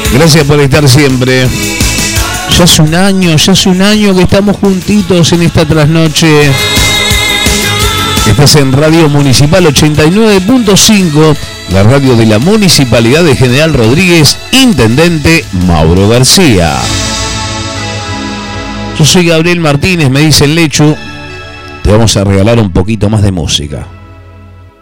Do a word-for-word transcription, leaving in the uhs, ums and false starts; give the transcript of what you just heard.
Gracias por estar siempre. Ya hace un año, ya hace un año que estamos juntitos en esta trasnoche. Estás en Radio Municipal ochenta y nueve punto cinco, la radio de la Municipalidad de General Rodríguez, Intendente Mauro García. Yo soy Gabriel Martínez, me dice el Lechu. Te vamos a regalar un poquito más de música.